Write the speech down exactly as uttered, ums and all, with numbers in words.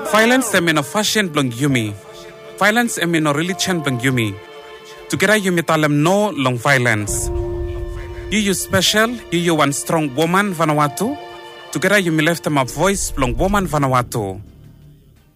Violence em no fashion blong yumi. Violence em no religion blong yumi. Together yumi talem no long violence. You you special, you you one strong woman Vanuatu. Together yumi left them a voice blong woman Vanuatu.